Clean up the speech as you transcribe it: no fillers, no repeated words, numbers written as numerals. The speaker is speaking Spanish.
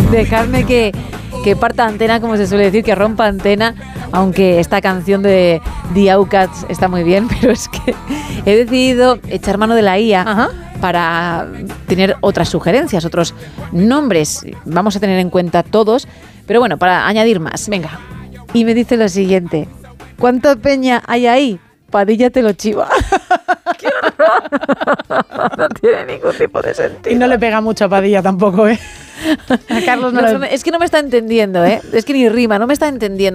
Dejadme que parta antena, como se suele decir, que rompa antena, aunque esta canción de The Outcasts está muy bien, pero es que he decidido echar mano de la IA para tener otras sugerencias, otros nombres. Vamos a tener en cuenta todos, pero bueno, para añadir más. Venga. Y me dice lo siguiente: ¿cuánta peña hay ahí? Padilla te lo chiva. ¡Qué horror! No tiene ningún tipo de sentido. Y no le pega mucho a Padilla tampoco, ¿eh? A Carlos no, Es que no me está entendiendo, ¿eh? Es que ni rima, no me está entendiendo.